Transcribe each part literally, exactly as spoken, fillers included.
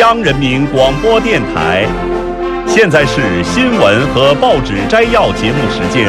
央人民广播电台。现在是新闻和报纸摘要节目时间。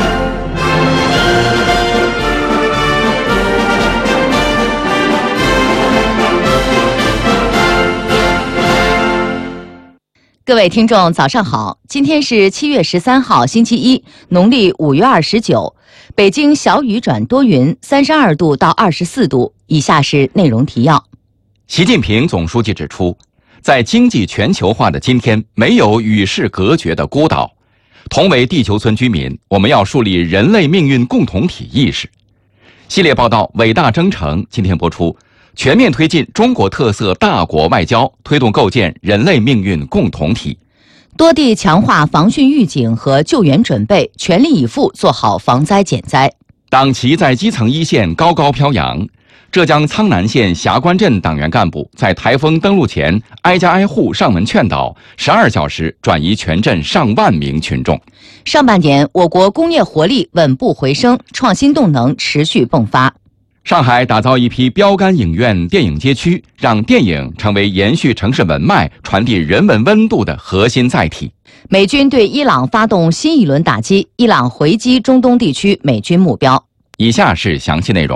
各位听众，早上好！今天是七月十三号，星期一，农历五月二十九。北京小雨转多云，三十二度到二十四度。以下是内容提要。 习近平总书记指出，在经济全球化的今天，没有与世隔绝的孤岛。同为地球村居民，我们要树立人类命运共同体意识。系列报道《伟大征程》今天播出。全面推进中国特色大国外交，推动构建人类命运共同体。 多地强化防汛预警和救援准备，全力以赴做好防灾减灾。 党旗在基层一线高高飘扬。浙江苍南县霞关镇党员干部在台风登陆前挨家挨户上门劝导，十二小时转移全镇上万名群众。 上半年，我国工业活力稳步回升，创新动能持续迸发。 上海打造一批标杆影院电影街区，让电影成为延续城市文脉、传递人文温度的核心载体。 美军对伊朗发动新一轮打击，伊朗回击中东地区美军目标。 以下是详细内容。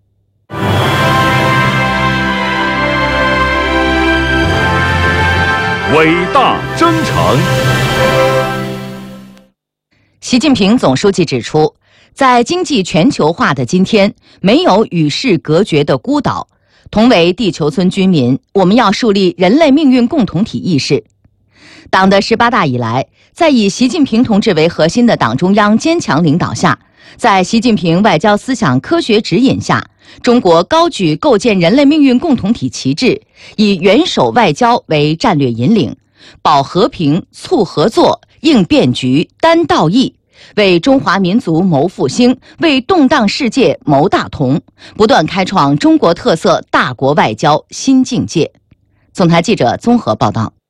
伟大征程。 习近平总书记指出，在经济全球化的今天，没有与世隔绝的孤岛。同为地球村居民，我们要树立人类命运共同体意识。党的十八大以来，在以习近平同志为核心的党中央坚强领导下，在习近平外交思想科学指引下，中国高举构建人类命运共同体旗帜，以元首外交为战略引领，保和平、促合作、应变局、担道义，为中华民族谋复兴，为动荡世界谋大同，不断开创中国特色大国外交新境界。总台记者综合报道。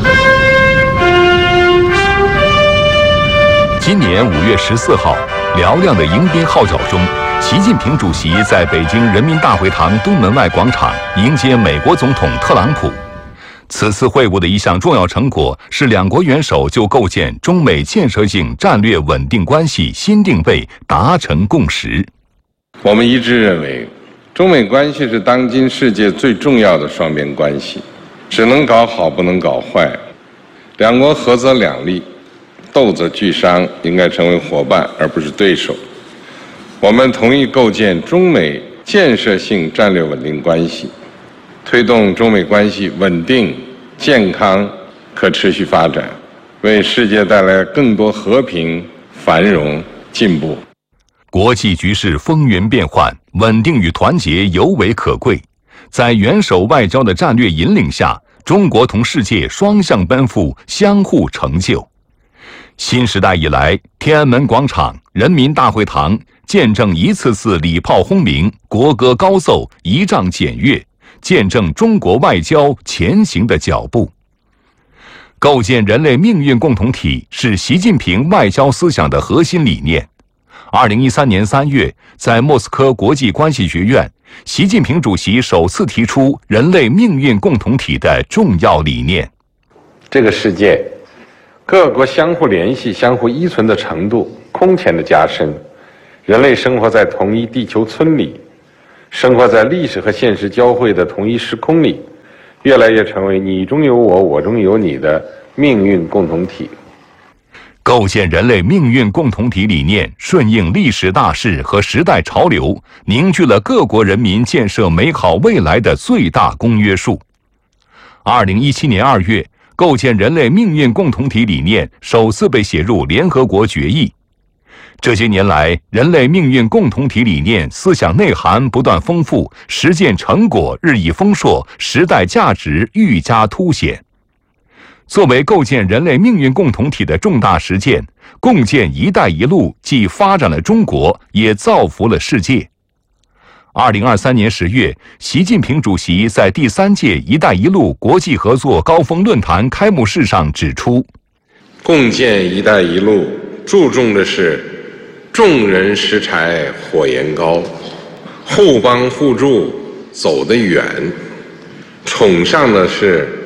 今年五月十四号，嘹亮的迎宾号角中，习近平主席在北京人民大会堂东门外广场迎接美国总统特朗普。此次会晤的一项重要成果是两国元首就构建中美建设性战略稳定关系新定位达成共识。 我们一致认为，中美关系是当今世界最重要的双边关系，只能搞好不能搞坏。两国合则两利，斗则俱伤，应该成为伙伴而不是对手。我们同意构建中美建设性战略稳定关系，推动中美关系稳定、健康、可持续发展，为世界带来更多和平、繁荣、进步。 国际局势风云变幻，稳定与团结尤为可贵。在元首外交的战略引领下，中国同世界双向奔赴，相互成就。新时代以来，天安门广场、人民大会堂见证一次次礼炮轰鸣，国歌高奏，仪仗检阅，见证中国外交前行的脚步。构建人类命运共同体是习近平外交思想的核心理念。二零一三年三月，在莫斯科国际关系学院，习近平主席首次提出人类命运共同体的重要理念。 这个世界，各国相互联系、相互依存的程度空前的加深，人类生活在同一地球村里，生活在历史和现实交汇的同一时空里，越来越成为你中有我，我中有你的命运共同体。 构建人类命运共同体理念，顺应历史大势和时代潮流，凝聚了各国人民建设美好未来的最大公约数。二零一七年二月，构建人类命运共同体理念首次被写入联合国决议。这些年来，人类命运共同体理念思想内涵不断丰富，实践成果日益丰硕，时代价值愈加凸显。作为构建人类命运共同体的重大实践，共建“一带一路”既发展了中国，也造福了世界。二零二三年十月，习近平主席在第三届“一带一路”国际合作高峰论坛开幕式上指出， 共建“一带一路”注重的是众人拾柴火焰高，互帮互助走得远，崇尚的是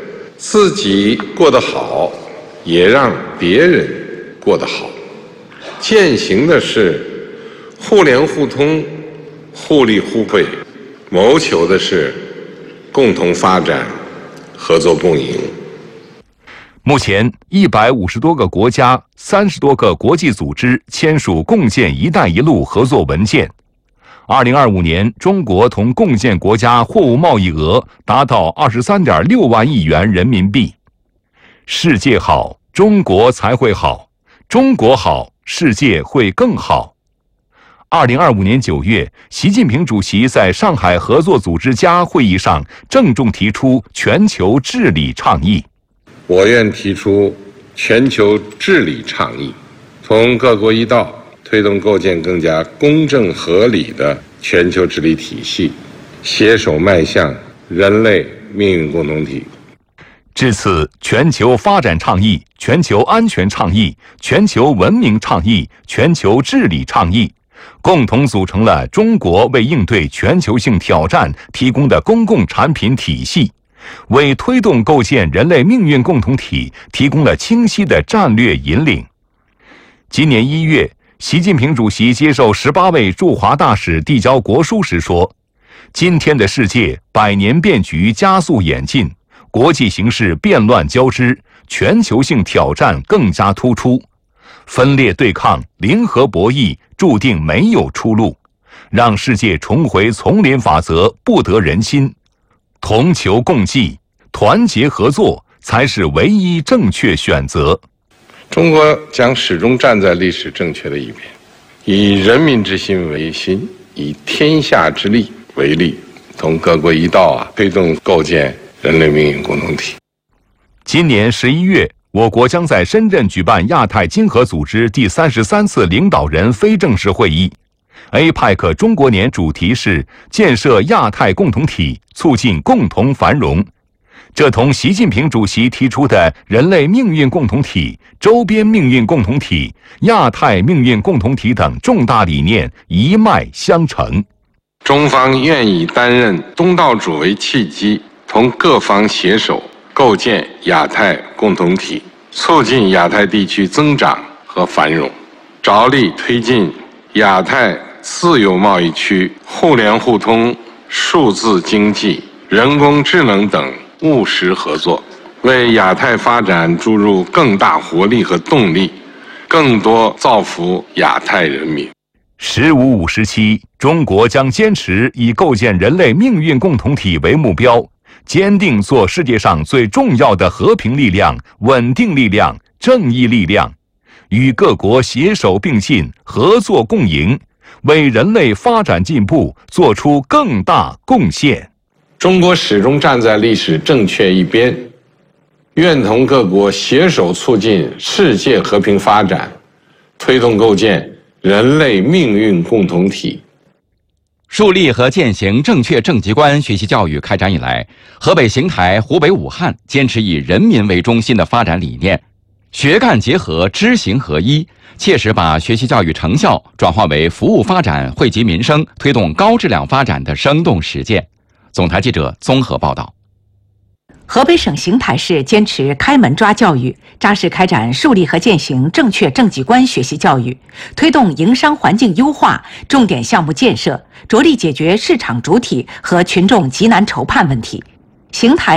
自己过得好，也让别人过得好。践行的是互联互通、互利互惠，谋求的是共同发展、合作共赢。 目前，一百五十多个国家、三十多个国际组织签署共建“一带一路”合作文件。二零二五年，中国同共建国家货物贸易额达到二十三点六万亿元人民币。世界好，中国才会好；中国好，世界会更好。二零二五年九月，习近平主席在上海合作组织家会议上郑重提出全球治理倡议。 我愿提出全球治理倡议，从各国一道，推动构建更加公正合理的全球治理体系，携手迈向人类命运共同体。 至此，全球发展倡议、全球安全倡议、全球文明倡议、全球治理倡议，共同组成了中国为应对全球性挑战提供的公共产品体系，为推动构建人类命运共同体提供了清晰的战略引领。今年一月，习近平主席接受十八位驻华大使递交国书时说：“今天的世界百年变局加速演进，国际形势变乱交织，全球性挑战更加突出，分裂对抗、零和博弈注定没有出路，让世界重回丛林法则不得人心，同求共济、团结合作才是唯一正确选择。” 中国将始终站在历史正确的一边，以人民之心为心，以天下之力为力，同各国一道啊，推动构建人类命运共同体。 今年十一月，我国将在深圳举办亚太经合组织第三十三次领导人非正式会议。A P E C 中国年主题是建设亚太共同体，促进共同繁荣。这同习近平主席提出的人类命运共同体、周边命运共同体、亚太命运共同体等重大理念一脉相承。 中方愿以担任东道主为契机，同各方携手构建亚太共同体，促进亚太地区增长和繁荣，着力推进亚太自由贸易区互联互通、数字经济、人工智能等务实合作，为亚太发展注入更大活力和动力，更多造福亚太人民。 十五五时期，中国将坚持以构建人类命运共同体为目标，坚定做世界上最重要的和平力量、稳定力量、正义力量，与各国携手并进、合作共赢，为人类发展进步做出更大贡献。 中国始终站在历史正确一边，愿同各国携手促进世界和平发展，推动构建人类命运共同体。 树立和践行正确正极观学习教育开展以来，河北邢台、湖北武汉坚持以人民为中心的发展理念，学干结合、知行合一，切实把学习教育成效转化为服务发展、惠及民生、推动高质量发展的生动实践。总台记者综合报道。 河北省邢台市坚持开门抓教育，扎实开展树立和践行正确正极观学习教育，推动营商环境优化重点项目建设，着力解决市场主体和群众急难愁盼问题。邢台